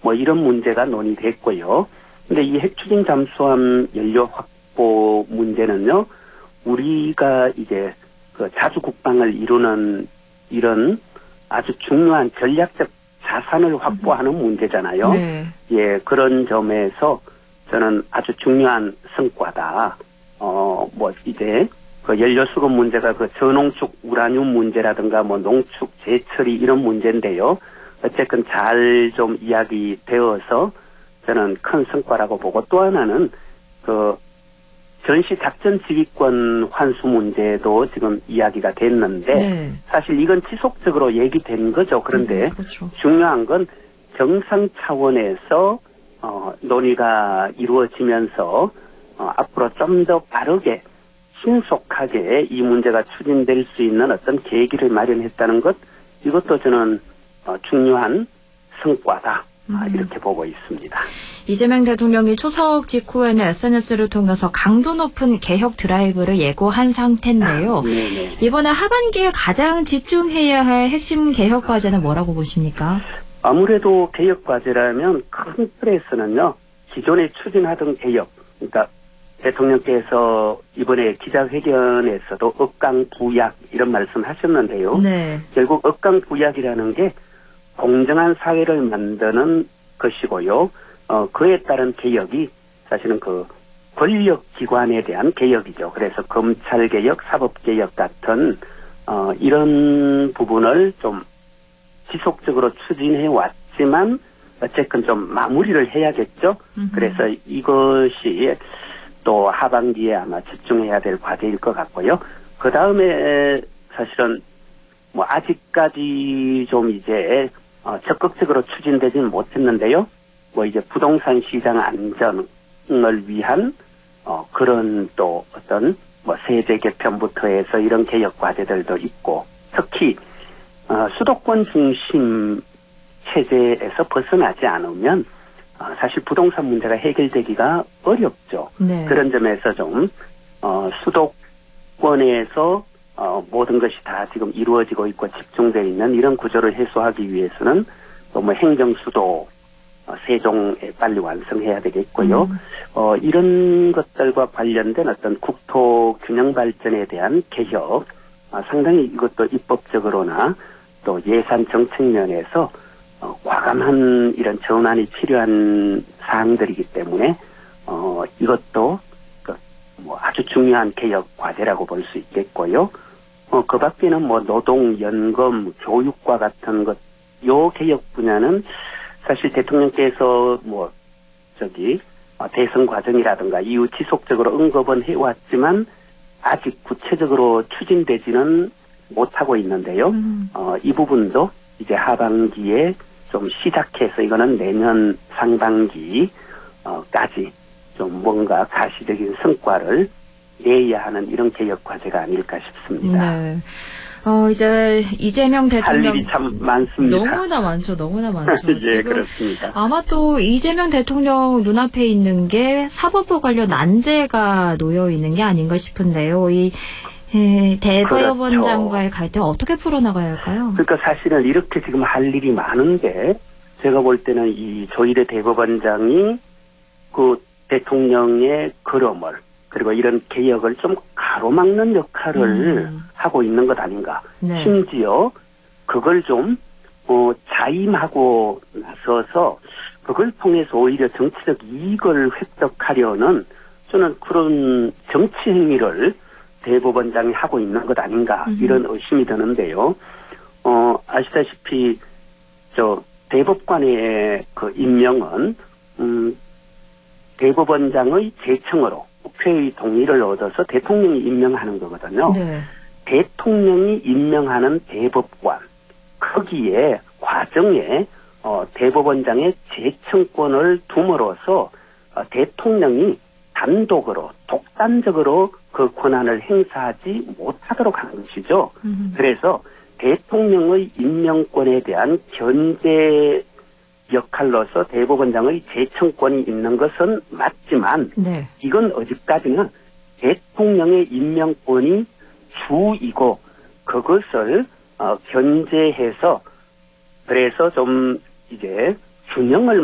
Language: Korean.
뭐 이런 문제가 논의됐고요. 근데 이 핵 추진 잠수함 연료 확보 문제는요, 우리가 이제 그 자주 국방을 이루는 이런 아주 중요한 전략적 자산을 확보하는 문제잖아요. 네. 예, 그런 점에서 저는 아주 중요한 성과다. 뭐 이제 그 연료 수급 문제가 그 저농축 우라늄 문제라든가 뭐 농축 재처리 이런 문제인데요. 어쨌든 잘 좀 이야기되어서 저는 큰 성과라고 보고, 또 하나는 그 전시 작전 지휘권 환수 문제도 지금 이야기가 됐는데 네. 사실 이건 지속적으로 얘기된 거죠. 그런데 그렇죠. 중요한 건 정상 차원에서 논의가 이루어지면서 앞으로 좀 더 빠르게 신속하게 이 문제가 추진될 수 있는 어떤 계기를 마련했다는 것, 이것도 저는 중요한 성과다. 이렇게 보고 있습니다. 이재명 대통령이 추석 직후에는 SNS를 통해서 강도 높은 개혁 드라이브를 예고한 상태인데요. 네네. 이번에 하반기에 가장 집중해야 할 핵심 개혁 과제는 뭐라고 보십니까? 아무래도 개혁 과제라면 큰 틀에서는요, 기존에 추진하던 개혁, 그러니까 대통령께서 이번에 기자회견에서도 억강부약 이런 말씀하셨는데요. 네. 결국 억강부약이라는 게 공정한 사회를 만드는 것이고요. 그에 따른 개혁이 사실은 그 권력기관에 대한 개혁이죠. 그래서 검찰개혁, 사법개혁 같은 이런 부분을 좀 지속적으로 추진해 왔지만 어쨌든 좀 마무리를 해야겠죠. 그래서 이것이 또 하반기에 아마 집중해야 될 과제일 것 같고요. 그 다음에 사실은 뭐 아직까지 좀 이제 적극적으로 추진되지는 못했는데요. 뭐 이제 부동산 시장 안정을 위한 그런 또 어떤 뭐 세제 개편부터 해서 이런 개혁 과제들도 있고, 특히 수도권 중심 체제에서 벗어나지 않으면 사실 부동산 문제가 해결되기가 어렵죠. 네. 그런 점에서 좀 수도권에서 모든 것이 다 지금 이루어지고 있고 집중되어 있는 이런 구조를 해소하기 위해서는 뭐 행정 수도 세종에 빨리 완성해야 되겠고요. 이런 것들과 관련된 어떤 국토 균형 발전에 대한 개혁, 상당히 이것도 입법적으로나 또 예산 정책 면에서 과감한 이런 전환이 필요한 사항들이기 때문에 이것도 뭐 아주 중요한 개혁 과제라고 볼 수 있겠고요. 그 밖에는 뭐 노동, 연금, 교육과 같은 것, 요 개혁 분야는 사실 대통령께서 뭐 대선 과정이라든가 이후 지속적으로 언급은 해왔지만 아직 구체적으로 추진되지는 못하고 있는데요. 이 부분도 이제 하반기에 좀 시작해서 이거는 내년 상반기까지 좀 뭔가 가시적인 성과를 내야 하는 이런 개혁 과제가 아닐까 싶습니다. 네. 이제 이재명 대통령 할 일이 참 많습니다. 너무나 많죠. 예, 지금 그렇습니다. 아마 또 이재명 대통령 눈앞에 있는 게 사법부 관련 난제가 놓여 있는 게 아닌가 싶은데요. 이 대법원장과의 갈등 어떻게 풀어나가야 할까요? 그러니까 사실은 이렇게 지금 할 일이 많은데 제가 볼 때는 이 조희대 대법원장이 그 대통령의 걸음을 그리고 이런 개혁을 좀 가로막는 역할을 하고 있는 것 아닌가. 네. 심지어 그걸 좀 자임하고 나서서 그걸 통해서 오히려 정치적 이익을 획득하려는 저는 그런 정치 행위를 대법원장이 하고 있는 것 아닌가 이런 의심이 드는데요. 아시다시피 대법관의 그 임명은 대법원장의 제청으로 국회의 동의를 얻어서 대통령이 임명하는 거거든요. 네. 대통령이 임명하는 대법관, 거기에 과정에 대법원장의 제청권을 둠으로써 대통령이 단독으로 독단적으로 그 권한을 행사하지 못하도록 하는 것이죠. 그래서 대통령의 임명권에 대한 견제 역할로서 대법원장의 제청권이 있는 것은 맞지만 네. 이건 어디까지는 대통령의 임명권이 주이고 그것을 견제해서 그래서 좀 이제 균형을